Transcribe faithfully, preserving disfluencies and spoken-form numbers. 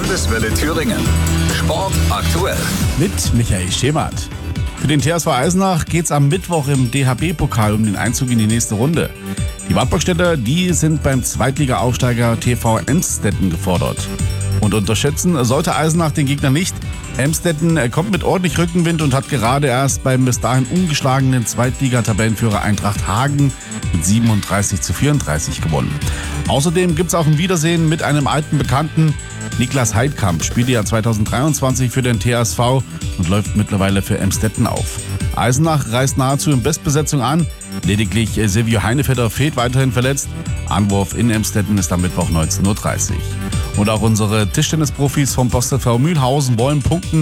Landeswelle Thüringen. Sport aktuell. Mit Michael Schemert. Für den T S V Eisenach geht's am Mittwoch im D H B-Pokal um den Einzug in die nächste Runde. Die Wartburgstädter, die sind beim Zweitliga-Aufsteiger T V Emstetten gefordert. Und unterschätzen sollte Eisenach den Gegner nicht. Emstetten kommt mit ordentlich Rückenwind und hat gerade erst beim bis dahin ungeschlagenen Zweitliga-Tabellenführer Eintracht Hagen mit siebenunddreißig zu vierunddreißig gewonnen. Außerdem gibt's auch ein Wiedersehen mit einem alten Bekannten. Niklas Heidkamp spielte ja zweitausenddreiundzwanzig für den T S V und läuft mittlerweile für Emstetten auf. Eisenach reist nahezu in Bestbesetzung an. Lediglich Silvio Heinevetter fehlt weiterhin verletzt. Anwurf in Emstetten ist am Mittwoch neunzehn Uhr dreißig. Und auch unsere Tischtennisprofis vom Post T V Mühlhausen wollen punkten.